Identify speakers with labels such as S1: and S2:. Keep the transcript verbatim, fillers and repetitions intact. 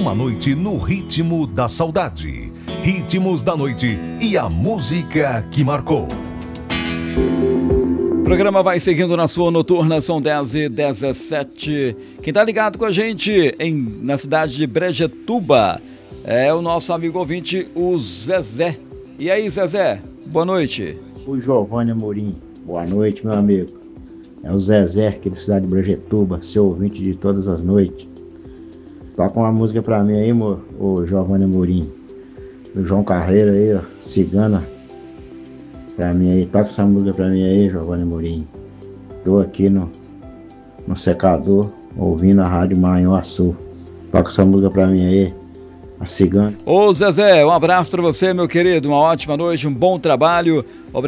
S1: uma noite no ritmo da saudade. Ritmos da noite e a música que marcou.
S2: O programa vai seguindo na sua noturna, são dez e dezessete. Quem tá ligado com a gente em, na cidade de Brejetuba é o nosso amigo ouvinte, o Zezé. E aí, Zezé, boa noite.
S3: O Giovanni Amorim, boa noite, meu amigo. É o Zezé, aqui da cidade de Brejetuba, seu ouvinte de todas as noites. Toca uma música pra mim aí, mo, o Giovanni Amorim. O João Carreiro aí, ó, Cigana. Pra mim aí, toca essa música pra mim aí, Giovanni Amorim. Tô aqui no, no secador, ouvindo a Rádio Manhuaçu. Toca essa música pra mim aí, a Cigana.
S2: Ô Zezé, um abraço pra você, meu querido, uma ótima noite, um bom trabalho.